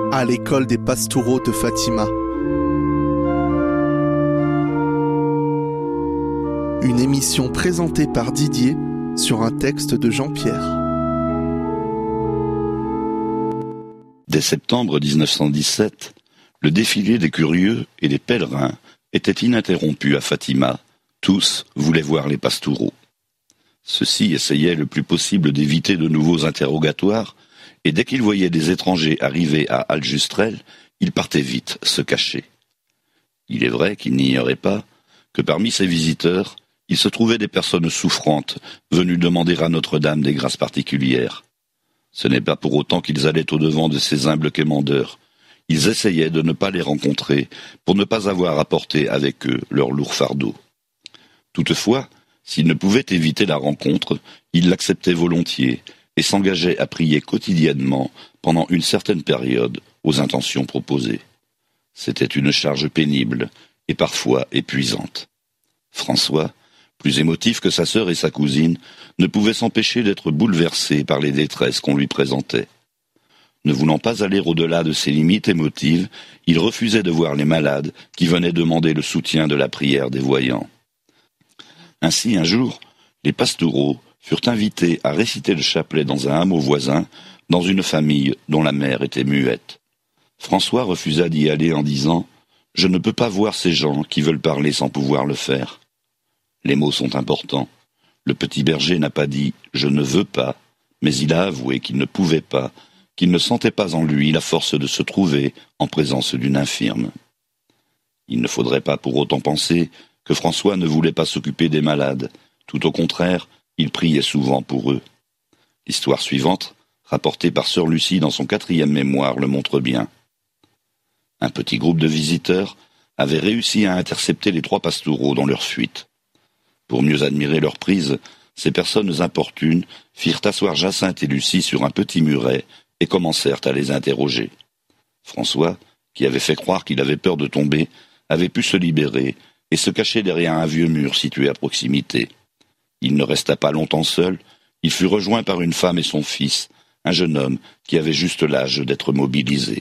à l'école des Pastoureaux de Fatima. Une émission présentée par Didier sur un texte de Jean-Pierre. Dès septembre 1917, le défilé des curieux et des pèlerins était ininterrompu à Fatima. Tous voulaient voir les Pastoureaux. Ceux-ci essayaient le plus possible d'éviter de nouveaux interrogatoires, et dès qu'ils voyaient des étrangers arriver à Aljustrel, ils partaient vite se cacher. Il est vrai qu'ils n'ignoraient pas que parmi ces visiteurs, il se trouvait des personnes souffrantes venues demander à Notre-Dame des grâces particulières. Ce n'est pas pour autant qu'ils allaient au-devant de ces humbles quémandeurs. Ils essayaient de ne pas les rencontrer pour ne pas avoir à porter avec eux leur lourd fardeau. Toutefois, s'ils ne pouvaient éviter la rencontre, ils l'acceptaient volontiers et s'engageaient à prier quotidiennement pendant une certaine période aux intentions proposées. C'était une charge pénible et parfois épuisante. François, plus émotif que sa sœur et sa cousine, ne pouvait s'empêcher d'être bouleversé par les détresses qu'on lui présentait. Ne voulant pas aller au-delà de ses limites émotives, il refusait de voir les malades qui venaient demander le soutien de la prière des voyants. Ainsi, un jour, les Pastoureaux furent invités à réciter le chapelet dans un hameau voisin, dans une famille dont la mère était muette. François refusa d'y aller en disant « Je ne peux pas voir ces gens qui veulent parler sans pouvoir le faire. » Les mots sont importants. Le petit berger n'a pas dit « je ne veux pas », mais il a avoué qu'il ne pouvait pas, qu'il ne sentait pas en lui la force de se trouver en présence d'une infirme. Il ne faudrait pas pour autant penser que François ne voulait pas s'occuper des malades. Tout au contraire, il priait souvent pour eux. L'histoire suivante, rapportée par sœur Lucie dans son 4e mémoire, le montre bien. Un petit groupe de visiteurs avait réussi à intercepter les 3 Pastoureaux dans leur fuite. Pour mieux admirer leur prise, ces personnes importunes firent asseoir Jacinthe et Lucie sur un petit muret et commencèrent à les interroger. François, qui avait fait croire qu'il avait peur de tomber, avait pu se libérer et se cacher derrière un vieux mur situé à proximité. Il ne resta pas longtemps seul, il fut rejoint par une femme et son fils, un jeune homme qui avait juste l'âge d'être mobilisé.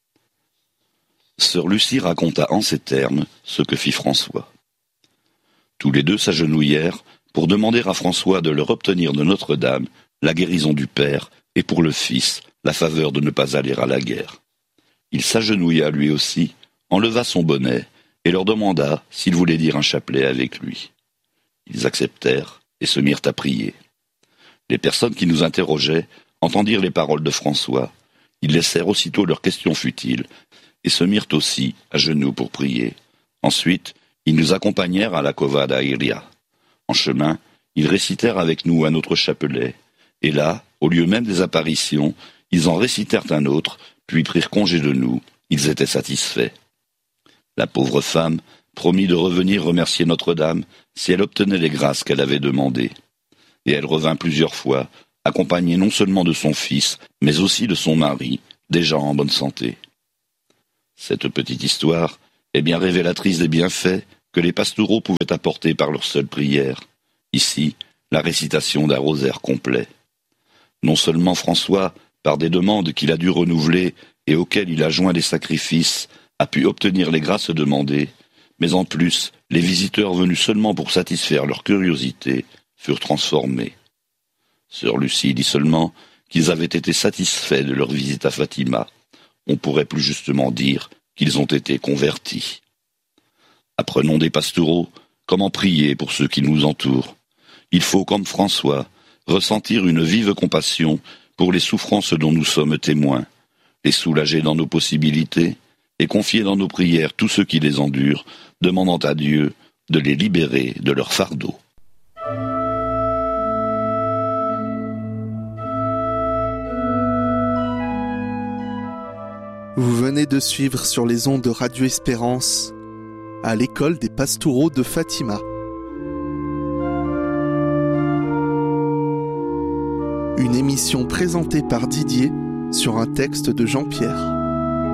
Sœur Lucie raconta en ces termes ce que fit François. Tous les deux s'agenouillèrent pour demander à François de leur obtenir de Notre-Dame la guérison du père et pour le fils la faveur de ne pas aller à la guerre. Il s'agenouilla lui aussi, enleva son bonnet et leur demanda s'ils voulaient dire un chapelet avec lui. Ils acceptèrent et se mirent à prier. Les personnes qui nous interrogeaient entendirent les paroles de François. Ils laissèrent aussitôt leurs questions futiles et se mirent aussi à genoux pour prier. Ensuite, ils nous accompagnèrent à la Cova da Iria. En chemin, ils récitèrent avec nous un autre chapelet. Et là, au lieu même des apparitions, ils en récitèrent un autre, puis prirent congé de nous. Ils étaient satisfaits. La pauvre femme promit de revenir remercier Notre-Dame si elle obtenait les grâces qu'elle avait demandées. Et elle revint plusieurs fois, accompagnée non seulement de son fils, mais aussi de son mari, déjà en bonne santé. Cette petite histoire est bien révélatrice des bienfaits que les Pastoureaux pouvaient apporter par leur seule prière. Ici, la récitation d'un rosaire complet. Non seulement François, par des demandes qu'il a dû renouveler et auxquelles il a joint des sacrifices, a pu obtenir les grâces demandées, mais en plus, les visiteurs venus seulement pour satisfaire leur curiosité furent transformés. Sœur Lucie dit seulement qu'ils avaient été satisfaits de leur visite à Fatima. On pourrait plus justement dire qu'ils ont été convertis. Apprenons des Pastoureaux comment prier pour ceux qui nous entourent. Il faut, comme François, ressentir une vive compassion pour les souffrances dont nous sommes témoins, les soulager dans nos possibilités et confier dans nos prières tous ceux qui les endurent, demandant à Dieu de les libérer de leur fardeau. Vous venez de suivre sur les ondes de Radio Espérance à l'école des Pastoureaux de Fatima. Une émission présentée par Didier sur un texte de Jean-Pierre.